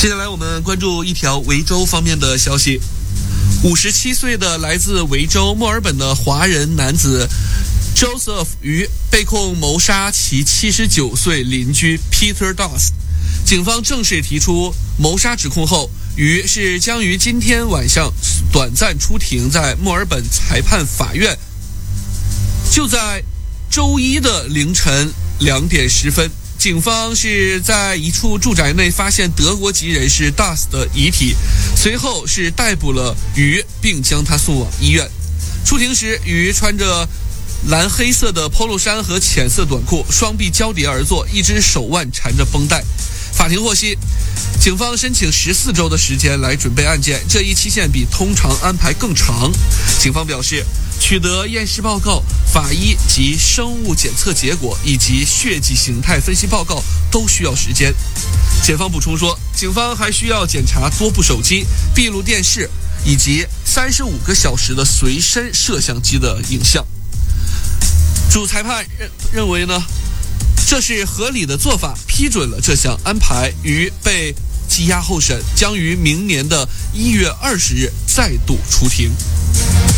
接下来我们关注一条维州方面的消息。57岁的来自维州墨尔本的华人男子 Joseph 于被控谋杀其79岁邻居 Peter Doss。警方正式提出谋杀指控后，于是将于今天晚上短暂出庭，在墨尔本裁判法院。就在周一的凌晨2点10分，警方是在一处住宅内发现德国籍人士 Doss 的遗体，随后是逮捕了于，并将他送往医院。出庭时，于穿着蓝黑色的 polo 衫和浅色短裤，双臂交叠而坐，一只手腕缠着绷带。法庭获悉，警方申请14周的时间来准备案件，这一期限比通常安排更长。警方表示，取得验尸报告、法医及生物检测结果以及血迹形态分析报告都需要时间。检方补充说，警方还需要检查多部手机、闭路电视以及35个小时的随身摄像机的影像。主裁判认为呢，这是合理的做法，批准了这项安排，于被羁押候审，将于明年的1月20日再度出庭。